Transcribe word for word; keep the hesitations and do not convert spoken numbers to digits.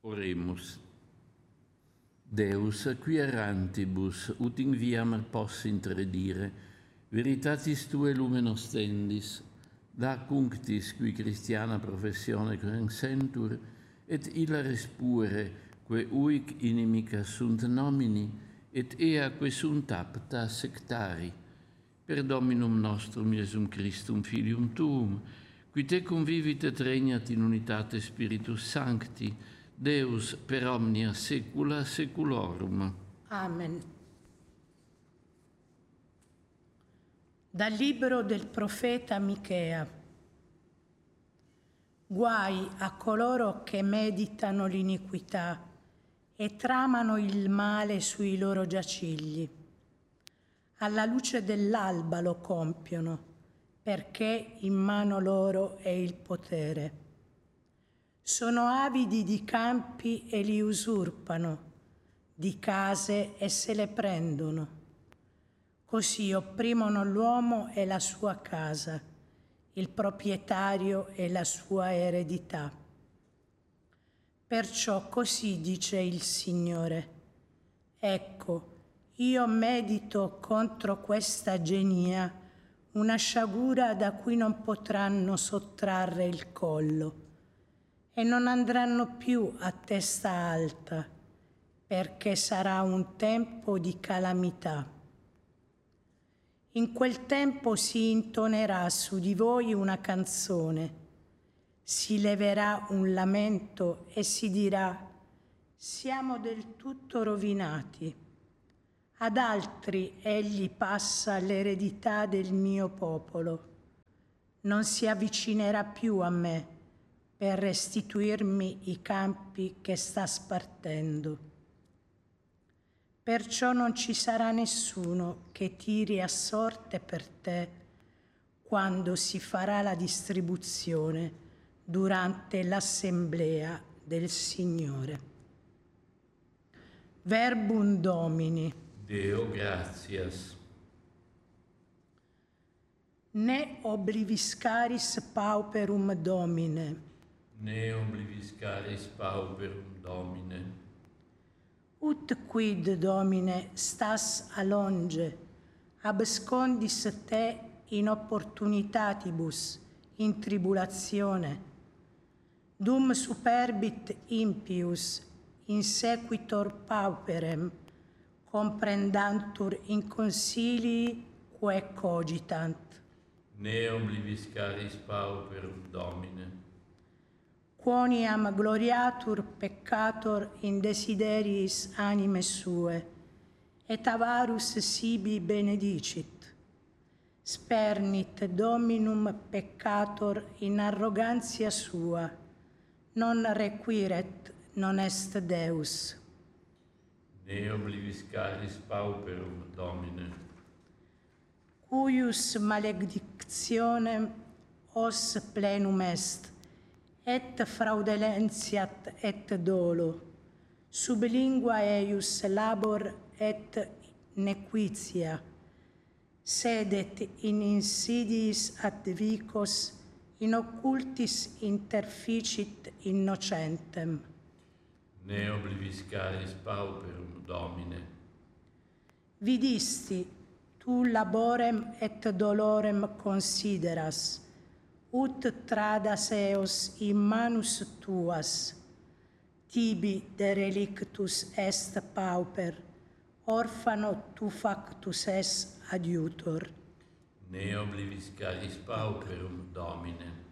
Oremus. Deus, qui errantibus, ut in viam poss intredire, veritatis tue lumen ostendis, da cunctis qui Christiana professione consentur, et ilaris pure, que uic inimica sunt nomini, et eaque sunt apta sectari, per Dominum nostrum Iesum Christum Filium Tuum, qui te convivit et regnat in unitate Spiritus Sancti, Deus per omnia saecula saeculorum. Amen. Dal libro del profeta Michea. Guai a coloro che meditano l'iniquità e tramano il male sui loro giacigli. Alla luce dell'alba lo compiono, perché in mano loro è il potere. Sono avidi di campi e li usurpano, di case e se le prendono. Così opprimono l'uomo e la sua casa, il proprietario e la sua eredità. Perciò così dice il Signore: ecco, io medito contro questa genia una sciagura da cui non potranno sottrarre il collo, e non andranno più a testa alta, perché sarà un tempo di calamità. In quel tempo si intonerà su di voi una canzone, si leverà un lamento e si dirà: siamo del tutto rovinati. Ad altri egli passa l'eredità del mio popolo. Non si avvicinerà più a me per restituirmi i campi che sta spartendo. Perciò non ci sarà nessuno che tiri a sorte per te quando si farà la distribuzione durante l'assemblea del Signore. Verbum Domini. Deo gratias. Ne obliviscaris pauperum Domine. Ne obliviscaris pauperum Domine. Ut quid, Domine, stas alonge, abscondis te in opportunitatibus, in tribulatione. Dum superbit impius, in sequitor pauperem, comprendantur in consilii quae cogitant. Ne obliviscaris pauperum Domine. Quoniam gloriatur peccator in desideriis anime sue, et avarus sibi benedicit. Spernit Dominum peccator in arrogantia sua, non requiret, non est Deus. Ne obliviscaris pauperum Domine. Cuius maledictionem os plenum est, et fraudulentiat et dolo, sub lingua eius labor et nequitia, sedet in insidiis advicos, in occultis interficit innocentem. Ne obliviscaris pauperum Domine. Vidisti, tu laborem et dolorem consideras, ut tradas eos in manus tuas. Tibi de relictus est pauper, orfano tu factus es adiutor. Ne obliviscaris pauperum Domine.